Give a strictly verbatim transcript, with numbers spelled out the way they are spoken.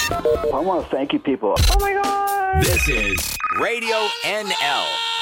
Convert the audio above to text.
I want to thank you people. Oh my God. This is Radio N L.